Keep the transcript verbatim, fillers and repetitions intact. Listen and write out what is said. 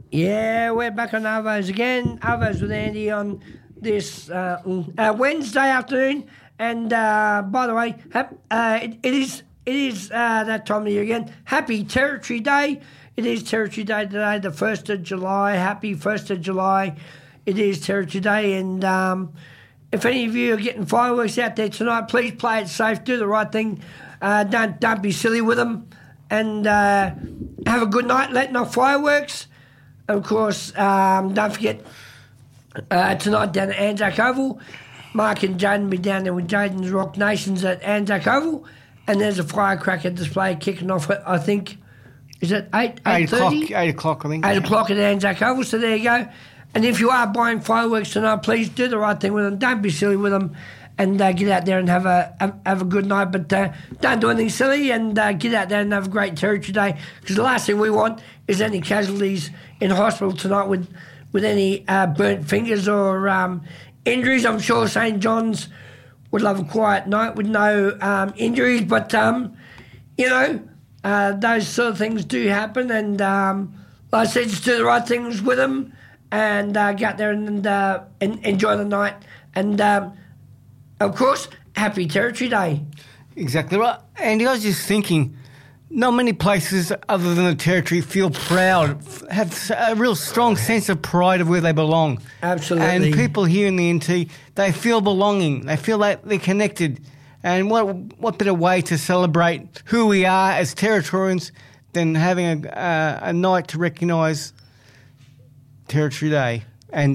Yeah, we're back on Arvos again. Arvos with Andy on this uh, uh, Wednesday afternoon. And uh, by the way, hap- uh, it, it is it is uh, that time of year again. Happy Territory Day. It is Territory Day today, the first of July. Happy first of July. It is Territory Day. And um, if any of you are getting fireworks out there tonight, please play it safe. Do the right thing. Uh, don't, don't be silly with them. And uh, have a good night. Letting off fireworks. Of course, um, don't forget uh, tonight down at Anzac Oval. Mark and Jaden will be down there with Jaden's Rock Nations at Anzac Oval. And there's a firecracker display kicking off at, I think, is it eight, eight o'clock, eight thirty? eight o'clock, I think. eight o'clock at Anzac Oval, so there you go. And if you are buying fireworks tonight, please do the right thing with them. Don't be silly with them. And uh, get out there and have a have, have a good night. But uh, don't do anything silly, and uh, get out there and have a great Territory Day. Because the last thing we want is any casualties in hospital tonight with, with any uh, burnt fingers or um, injuries. I'm sure Saint John's would love a quiet night with no um, injuries. But, um, you know, uh, those sort of things do happen. And um, like I said, just do the right things with them and uh, get out there and, uh, and enjoy the night. And... Um, Of course, happy Territory Day. Exactly right. Andy, I was just thinking, not many places other than the Territory feel proud, have a real strong sense of pride of where they belong. Absolutely. And people here in the N T, they feel belonging. They feel like they're connected. And what what better way to celebrate who we are as Territorians than having a, uh, a night to recognise Territory Day.